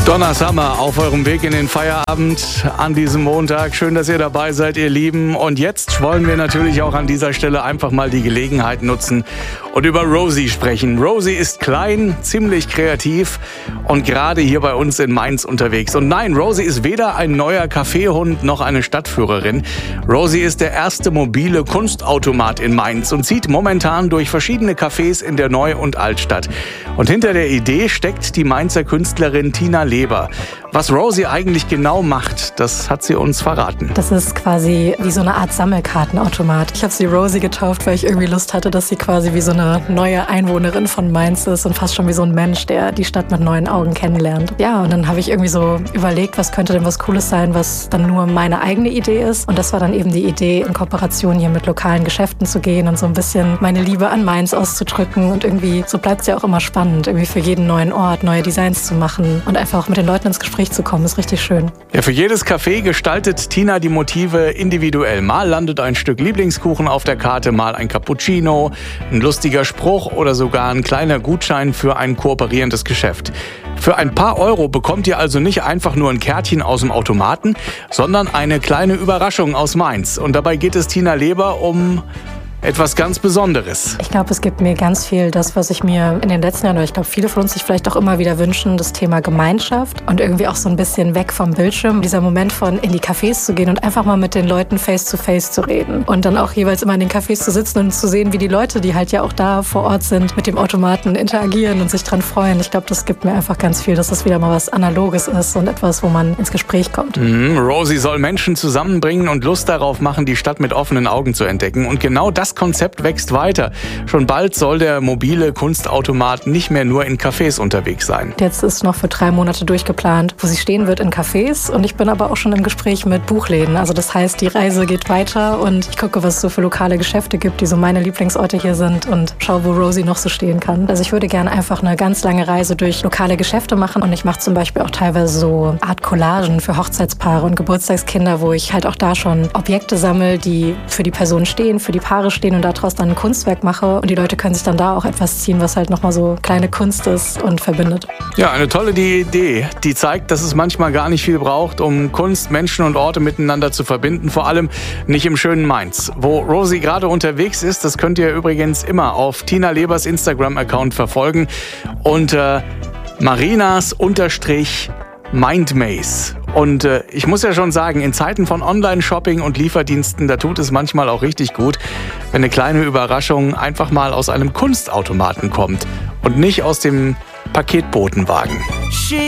Donna Summer auf eurem Weg in den Feierabend an diesem Montag. Schön, dass ihr dabei seid, ihr Lieben. Und jetzt wollen wir natürlich auch an dieser Stelle einfach mal die Gelegenheit nutzen und über Rosie sprechen. Rosie ist klein, ziemlich kreativ und gerade hier bei uns in Mainz unterwegs. Und nein, Rosie ist weder ein neuer Kaffeehund noch eine Stadtführerin. Rosie ist der erste mobile Kunstautomat in Mainz und zieht momentan durch verschiedene Cafés in der Neu- und Altstadt. Und hinter der Idee steckt die Mainzer Künstlerin Tina Leber. Was Rosie eigentlich genau macht, das hat sie uns verraten. Das ist quasi wie so eine Art Sammelkartenautomat. Ich habe sie Rosie getauft, weil ich irgendwie Lust hatte, dass sie quasi wie so eine neue Einwohnerin von Mainz ist und fast schon wie so ein Mensch, der die Stadt mit neuen Augen kennenlernt. Ja, und dann habe ich irgendwie so überlegt, was könnte denn was Cooles sein, was dann nur meine eigene Idee ist. Und das war dann eben die Idee, in Kooperation hier mit lokalen Geschäften zu gehen und so ein bisschen meine Liebe an Mainz auszudrücken. Und irgendwie, so bleibt es ja auch immer spannend, irgendwie für jeden neuen Ort neue Designs zu machen und einfach auch mit den Leuten ins Gespräch zu kommen, ist richtig schön. Ja, für jedes Café gestaltet Tina die Motive individuell. Mal landet ein Stück Lieblingskuchen auf der Karte, mal ein Cappuccino, ein lustiger Spruch oder sogar ein kleiner Gutschein für ein kooperierendes Geschäft. Für ein paar Euro bekommt ihr also nicht einfach nur ein Kärtchen aus dem Automaten, sondern eine kleine Überraschung aus Mainz. Und dabei geht es Tina Leber um etwas ganz Besonderes. Ich glaube, es gibt mir ganz viel das, was ich mir in den letzten Jahren, oder ich glaube, viele von uns sich vielleicht auch immer wieder wünschen, das Thema Gemeinschaft und irgendwie auch so ein bisschen weg vom Bildschirm. Dieser Moment von in die Cafés zu gehen und einfach mal mit den Leuten face to face zu reden und dann auch jeweils immer in den Cafés zu sitzen und zu sehen, wie die Leute, die halt ja auch da vor Ort sind, mit dem Automaten interagieren und sich dran freuen. Ich glaube, das gibt mir einfach ganz viel, dass das wieder mal was Analoges ist und etwas, wo man ins Gespräch kommt. Rosie soll Menschen zusammenbringen und Lust darauf machen, die Stadt mit offenen Augen zu entdecken. Und genau das Konzept wächst weiter. Schon bald soll der mobile Kunstautomat nicht mehr nur in Cafés unterwegs sein. Jetzt ist noch für 3 Monate durchgeplant, wo sie stehen wird in Cafés. Und ich bin aber auch schon im Gespräch mit Buchläden. Also das heißt, die Reise geht weiter und ich gucke, was es so für lokale Geschäfte gibt, die so meine Lieblingsorte hier sind und schaue, wo Rosie noch so stehen kann. Also ich würde gerne einfach eine ganz lange Reise durch lokale Geschäfte machen. Und ich mache zum Beispiel auch teilweise so Art Collagen für Hochzeitspaare und Geburtstagskinder, wo ich halt auch da schon Objekte sammle, die für die Person stehen, für die Paare stehen und daraus dann ein Kunstwerk mache und die Leute können sich dann da auch etwas ziehen, was halt nochmal so kleine Kunst ist und verbindet. Ja, eine tolle Idee, die zeigt, dass es manchmal gar nicht viel braucht, um Kunst, Menschen und Orte miteinander zu verbinden, vor allem nicht im schönen Mainz. Wo Rosie gerade unterwegs ist, das könnt ihr übrigens immer auf Tina Lebers Instagram-Account verfolgen unter Marinas_Mindmaze. Und ich muss ja schon sagen, in Zeiten von Online-Shopping und Lieferdiensten, da tut es manchmal auch richtig gut, wenn eine kleine Überraschung einfach mal aus einem Kunstautomaten kommt und nicht aus dem Paketbotenwagen.